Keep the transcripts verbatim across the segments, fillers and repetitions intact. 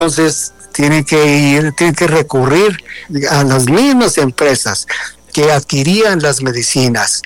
entonces tienen que ir, tienen que recurrir a las mismas empresas que adquirían las medicinas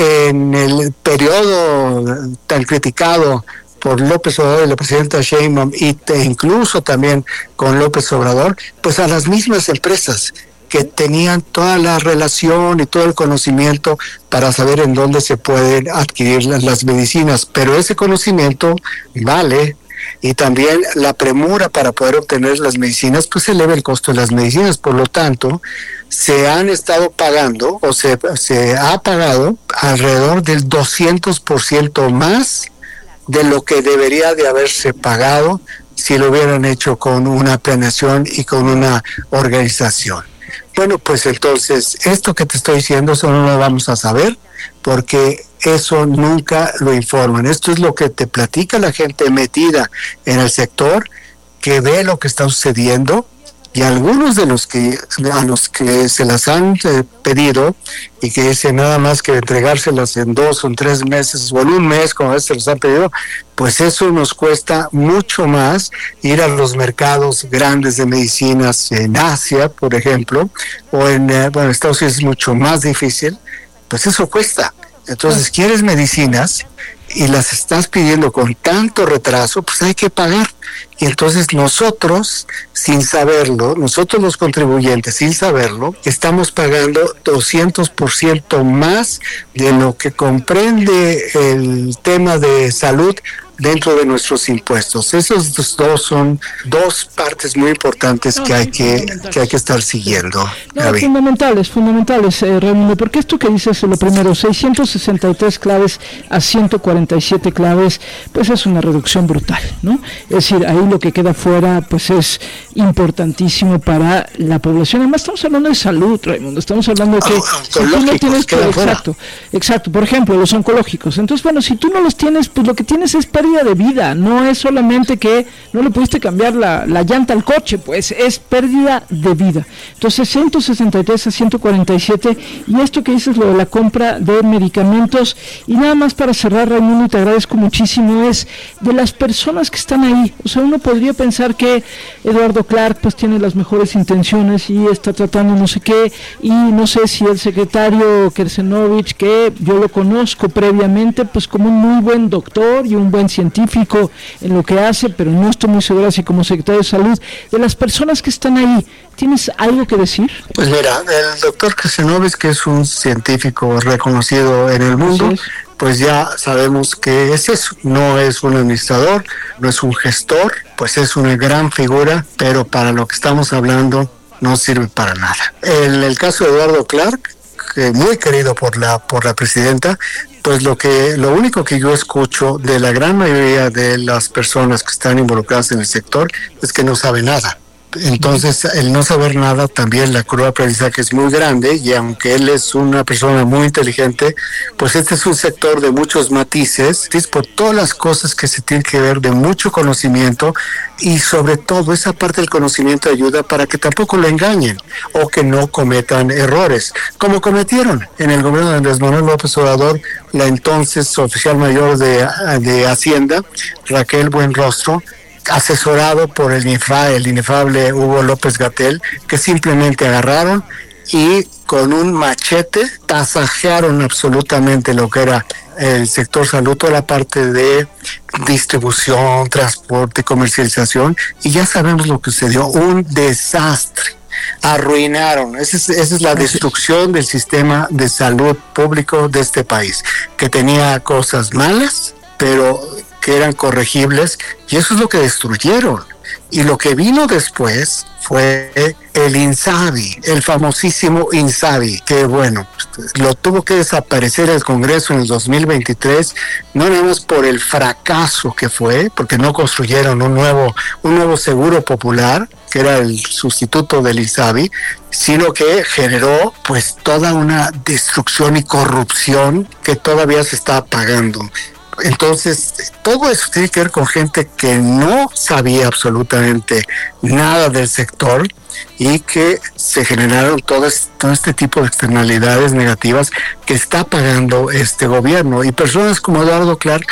en el periodo tan criticado por López Obrador y la presidenta Sheinbaum, y te, incluso también con López Obrador, pues a las mismas empresas que tenían toda la relación y todo el conocimiento para saber en dónde se pueden adquirir las, las medicinas, pero ese conocimiento vale, y también la premura para poder obtener las medicinas, pues eleva el costo de las medicinas. Por lo tanto, se han estado pagando, o se, se ha pagado alrededor del doscientos por ciento más de lo que debería de haberse pagado si lo hubieran hecho con una planeación y con una organización. Bueno, pues entonces, esto que te estoy diciendo, eso no lo vamos a saber, porque eso nunca lo informan. Esto es lo que te platica la gente metida en el sector, que ve lo que está sucediendo, y algunos de los que a los que se las han eh, pedido y que dicen nada más que entregárselas en dos o en tres meses o en un mes, como a veces se los han pedido, pues eso nos cuesta mucho más ir a los mercados grandes de medicinas en Asia, por ejemplo, o en, eh, bueno, Estados Unidos es mucho más difícil, pues eso cuesta. Entonces, quieres medicinas y las estás pidiendo con tanto retraso, pues hay que pagar. Y entonces nosotros, sin saberlo, nosotros los contribuyentes, sin saberlo, estamos pagando doscientos por ciento más de lo que comprende el tema de salud dentro de nuestros impuestos. Esos dos son dos partes muy importantes que hay que, que hay que estar siguiendo. No, fundamentales, fundamentales, eh, Raimundo, porque esto que dices, lo primero, seiscientas sesenta y tres claves a ciento cuarenta y siete claves, pues es una reducción brutal, ¿no? Es decir, ahí lo que queda fuera, pues es importantísimo para la población. Además, estamos hablando de salud, Raimundo, estamos hablando de que oh, si tú no tienes que, exacto, exacto, por ejemplo, los oncológicos. Entonces, bueno, si tú no los tienes, pues lo que tienes es pérdida de vida, no es solamente que no le pudiste cambiar la, la llanta al coche, pues es pérdida de vida. Entonces, ciento sesenta y tres a ciento cuarenta y siete, y esto que dices, lo de la compra de medicamentos, y nada más para cerrar, Raimundo, y te agradezco muchísimo, es de las personas que están ahí. O sea, uno podría pensar que Eduardo Clark pues tiene las mejores intenciones y está tratando no sé qué, y no sé si el secretario Kersenovich, que yo lo conozco previamente, pues como un muy buen doctor y un buen científico en lo que hace, pero no estoy muy segura si como secretario de salud, de las personas que están ahí, ¿tienes algo que decir? Pues mira, el doctor Kersenovich, que es un científico reconocido en el mundo, es. pues ya sabemos que es eso, no es un administrador, no es un gestor, pues es una gran figura, pero para lo que estamos hablando no sirve para nada. En el caso de Eduardo Clark, que muy querido por la por la presidenta, pues lo que lo único que yo escucho de la gran mayoría de las personas que están involucradas en el sector es que no sabe nada. Entonces, el no saber nada, también la curva de aprendizaje es muy grande, y aunque él es una persona muy inteligente, pues este es un sector de muchos matices, es por todas las cosas que se tienen que ver, de mucho conocimiento, y sobre todo esa parte del conocimiento ayuda para que tampoco lo engañen o que no cometan errores, como cometieron en el gobierno de Andrés Manuel López Obrador la entonces oficial mayor de, de Hacienda, Raquel Buenrostro, asesorado por el, infa, el inefable Hugo López-Gatell, que simplemente agarraron y con un machete tasajearon absolutamente lo que era el sector salud, toda la parte de distribución, transporte, comercialización, y ya sabemos lo que sucedió, un desastre. Arruinaron, esa es, esa es la destrucción del sistema de salud público de este país, que tenía cosas malas, pero que eran corregibles, y eso es lo que destruyeron. Y lo que vino después fue el INSABI, el famosísimo INSABI, que bueno, lo tuvo que desaparecer el Congreso en el dos mil veintitrés, no nada más por el fracaso que fue, porque no construyeron un nuevo, un nuevo seguro popular, que era el sustituto del INSABI, sino que generó pues toda una destrucción y corrupción que todavía se está pagando. Entonces, todo eso tiene que ver con gente que no sabía absolutamente nada del sector y que se generaron todo este, todo este tipo de externalidades negativas que está pagando este gobierno. Y personas como Eduardo Clark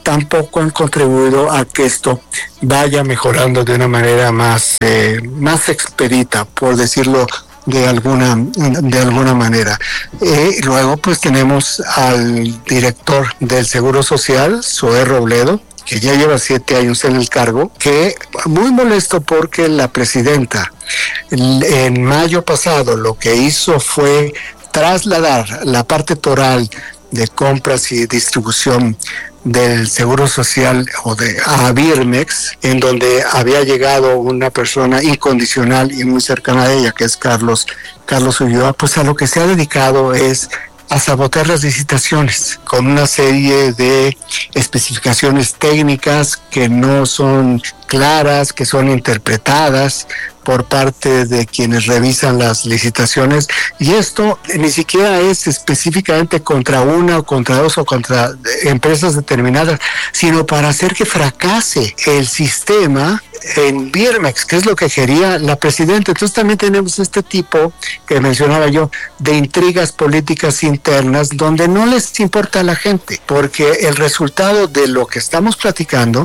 tampoco han contribuido a que esto vaya mejorando de una manera más, eh, más expedita, por decirlo de alguna de alguna manera. Eh, luego pues tenemos al director del Seguro Social, Zoé Robledo, que ya lleva siete años en el cargo, que muy molesto porque la presidenta en mayo pasado lo que hizo fue trasladar la parte toral de compras y distribución del Seguro Social o de a Birmex, en donde había llegado una persona incondicional y muy cercana a ella, que es Carlos Carlos Ulloa. Pues a lo que se ha dedicado es a sabotear las licitaciones con una serie de especificaciones técnicas que no son claras, que son interpretadas por parte de quienes revisan las licitaciones, y esto ni siquiera es específicamente contra una o contra dos o contra empresas determinadas, sino para hacer que fracase el sistema en Birmex, que es lo que quería la presidenta. Entonces también tenemos este tipo que mencionaba yo de intrigas políticas internas donde no les importa a la gente, porque el resultado de lo que estamos platicando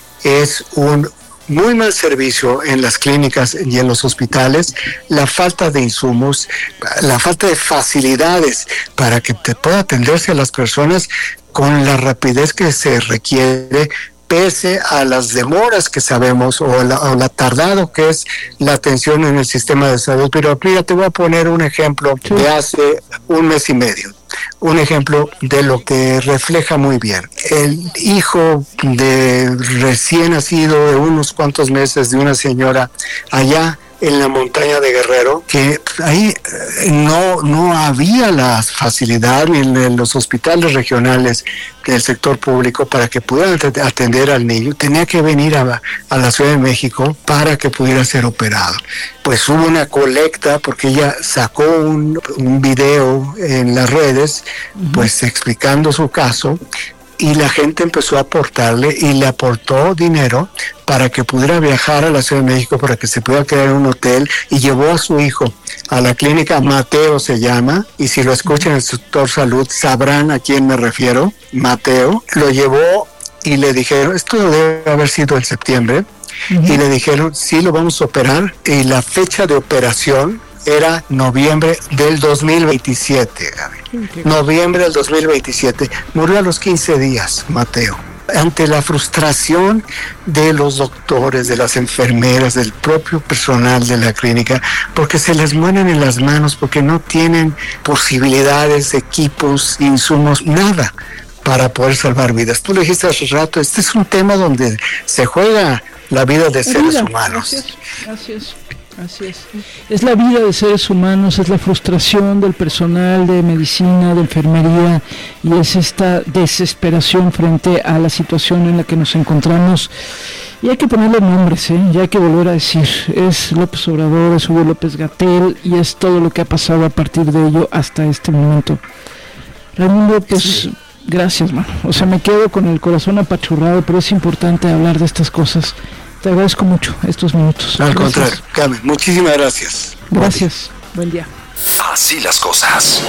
es un muy mal servicio en las clínicas y en los hospitales, la falta de insumos, la falta de facilidades para que te pueda atenderse a las personas con la rapidez que se requiere, pese a las demoras que sabemos o la, o la tardado que es la atención en el sistema de salud. Pero mira, te voy a poner un ejemplo de hace un mes y medio. Un ejemplo de lo que refleja muy bien. El hijo de recién nacido de unos cuantos meses de una señora allá en la montaña de Guerrero, que ahí no, no había la facilidad ni en los hospitales regionales del sector público para que pudieran atender al niño. Tenía que venir a, a la Ciudad de México para que pudiera ser operado. Pues hubo una colecta porque ella sacó un, un video en las redes, uh-huh. pues explicando su caso, y la gente empezó a aportarle y le aportó dinero para que pudiera viajar a la Ciudad de México, para que se pudiera quedar en un hotel, y llevó a su hijo a la clínica Mateo se llama, y si lo escuchan en el sector salud sabrán a quién me refiero. Mateo lo llevó y le dijeron, esto debe haber sido en septiembre, uh-huh. y le dijeron, sí, lo vamos a operar, y la fecha de operación era noviembre del dos mil veintisiete, Gaby. Okay. Noviembre del dos mil veintisiete. Murió a los quince días, Mateo. Ante la frustración de los doctores, de las enfermeras, del propio personal de la clínica, porque se les mueren en las manos, porque no tienen posibilidades, equipos, insumos, nada para poder salvar vidas. Tú lo dijiste hace rato, este es un tema donde se juega la vida de seres vida. humanos. Gracias. Gracias. Así es. Es la vida de seres humanos, es la frustración del personal de medicina, de enfermería, y es esta desesperación frente a la situación en la que nos encontramos. Y hay que ponerle nombres, ¿eh? Ya hay que volver a decir, es López Obrador, es Hugo López-Gatell, y es todo lo que ha pasado a partir de ello hasta este momento. Raimundo, pues sí. Gracias, mano. O sea, me quedo con el corazón apachurrado, pero es importante hablar de estas cosas. Te agradezco mucho estos minutos. Al contrario, Carmen, muchísimas gracias. Gracias, buen día. Así las cosas.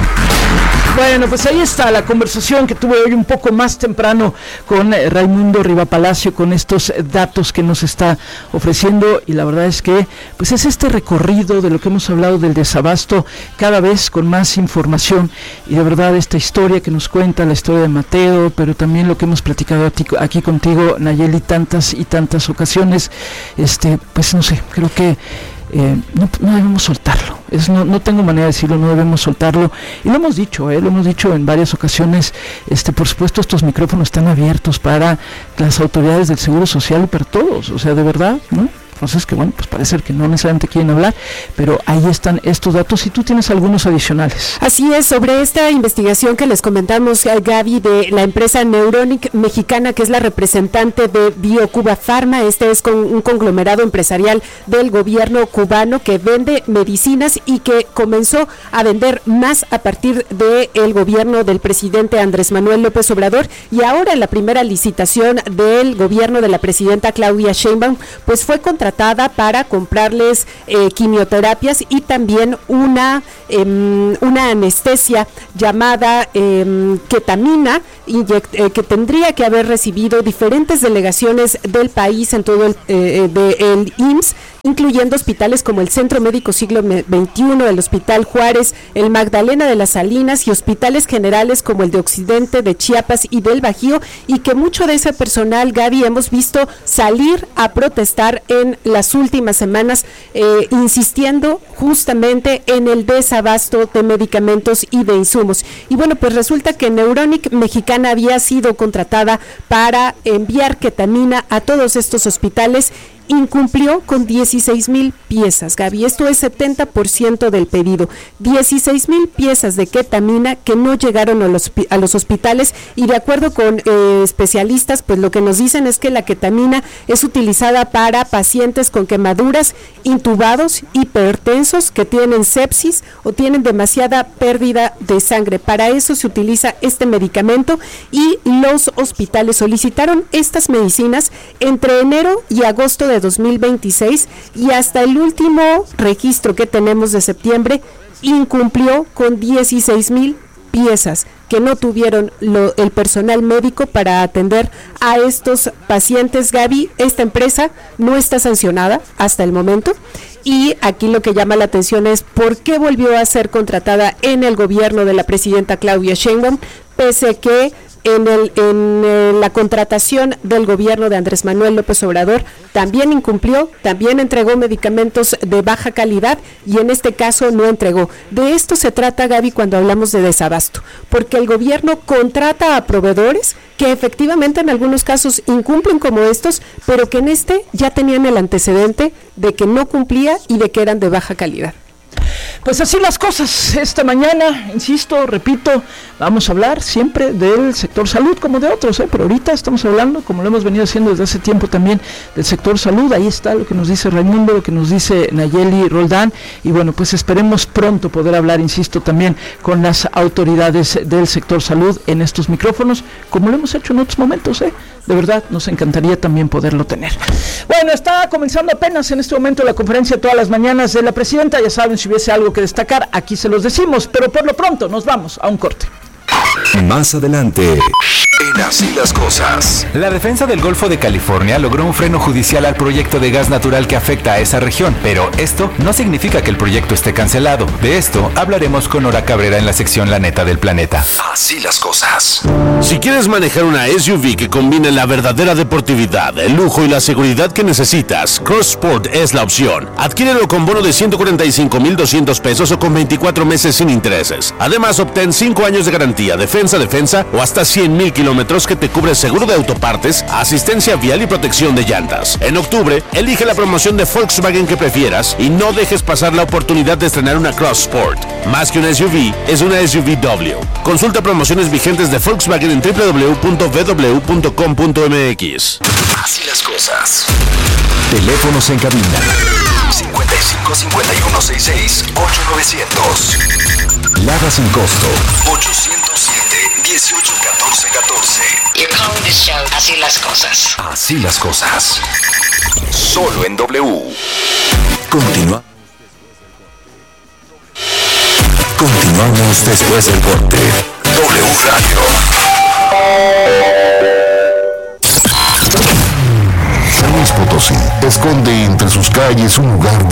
Bueno, pues ahí está la conversación que tuve hoy un poco más temprano con Raimundo Rivapalacio, con estos datos que nos está ofreciendo, y la verdad es que pues es este recorrido de lo que hemos hablado del desabasto, cada vez con más información, y de verdad esta historia que nos cuenta, la historia de Mateo, pero también lo que hemos platicado aquí contigo, Nayeli, tantas y tantas ocasiones, este, pues no sé, creo que Eh, no, no debemos soltarlo, es, no, no tengo manera de decirlo, no debemos soltarlo, y lo hemos dicho, eh, lo hemos dicho en varias ocasiones, este, por supuesto estos micrófonos están abiertos para las autoridades del Seguro Social y para todos, o sea, de verdad, ¿no? Entonces, que bueno, pues parece que no necesariamente quieren hablar, pero ahí están estos datos y tú tienes algunos adicionales. Así es, sobre esta investigación que les comentamos, Gaby, de la empresa Neuronic mexicana, que es la representante de BioCuba Pharma. Este es con un conglomerado empresarial del gobierno cubano que vende medicinas y que comenzó a vender más a partir del gobierno del presidente Andrés Manuel López Obrador, y ahora en la primera licitación del gobierno de la presidenta Claudia Sheinbaum, pues fue contra contratada para comprarles eh, quimioterapias y también una, eh, una anestesia llamada eh, ketamina, inyect, eh, que tendría que haber recibido diferentes delegaciones del país en todo el, eh, de, el I M S S, incluyendo hospitales como el Centro Médico Siglo veintiuno, el Hospital Juárez, el Magdalena de las Salinas y hospitales generales como el de Occidente, de Chiapas y del Bajío, y que mucho de ese personal, Gaby, hemos visto salir a protestar en las últimas semanas, eh, insistiendo justamente en el desabasto de medicamentos y de insumos. Y bueno, pues resulta que Neuronic Mexicana había sido contratada para enviar ketamina a todos estos hospitales. Incumplió con dieciséis mil piezas, Gaby, esto es setenta por ciento del pedido, dieciséis mil piezas de ketamina que no llegaron a los, a los hospitales, y de acuerdo con eh, especialistas, pues lo que nos dicen es que la ketamina es utilizada para pacientes con quemaduras, intubados, hipertensos, que tienen sepsis o tienen demasiada pérdida de sangre. Para eso se utiliza este medicamento, y los hospitales solicitaron estas medicinas entre enero y agosto de de dos mil veintiséis, y hasta el último registro que tenemos de septiembre incumplió con dieciséis mil piezas que no tuvieron lo, el personal médico para atender a estos pacientes. Gaby, esta empresa no está sancionada hasta el momento, y aquí lo que llama la atención es por qué volvió a ser contratada en el gobierno de la presidenta Claudia Sheinbaum, pese a que En, el, en eh, la contratación del gobierno de Andrés Manuel López Obrador también incumplió, también entregó medicamentos de baja calidad, y en este caso no entregó. De esto se trata, Gaby, cuando hablamos de desabasto, porque el gobierno contrata a proveedores que efectivamente en algunos casos incumplen como estos, pero que en este ya tenían el antecedente de que no cumplía y de que eran de baja calidad. Pues así las cosas. Esta mañana, insisto, repito, vamos a hablar siempre del sector salud como de otros, ¿eh? Pero ahorita estamos hablando, como lo hemos venido haciendo desde hace tiempo también, del sector salud. Ahí está lo que nos dice Raimundo, lo que nos dice Nayeli Roldán, y bueno, pues esperemos pronto poder hablar, insisto, también con las autoridades del sector salud en estos micrófonos, como lo hemos hecho en otros momentos, ¿eh? De verdad, nos encantaría también poderlo tener. Bueno, está comenzando apenas en este momento la conferencia todas las mañanas de la presidenta. Ya saben, si hubiese algo que destacar, aquí se los decimos, pero por lo pronto nos vamos a un corte. Más adelante, en Así las Cosas. La defensa del Golfo de California logró un freno judicial al proyecto de gas natural que afecta a esa región, pero esto no significa que el proyecto esté cancelado. De esto hablaremos con Nora Cabrera en la sección La Neta del Planeta. Así las Cosas. Si quieres manejar una S U V que combine la verdadera deportividad, el lujo y la seguridad que necesitas, Cross Sport es la opción. Adquiérelo con bono de ciento cuarenta y cinco mil doscientos pesos o con veinticuatro meses sin intereses. Además, obtén cinco años de garantía, defensa, defensa o hasta cien mil kilómetros que te cubre seguro de autopartes, asistencia vial y protección de llantas. En octubre, elige la promoción de Volkswagen que prefieras y no dejes pasar la oportunidad de estrenar una Cross Sport. Más que una S U V, es una S U V W. Consulta promociones vigentes de Volkswagen en doble u doble u doble u punto v w punto com punto m x. Así las cosas. Teléfonos en cabina cincuenta y cinco cincuenta y uno sesenta y seis ocho novecientos. Lada sin costo ochocientos siete dieciocho catorce catorce. You're calling this show Así las Cosas. Así las cosas. Solo en W. Continúa. Continuamos después del corte. W Radio. San Luis Potosí esconde entre sus calles un lugar de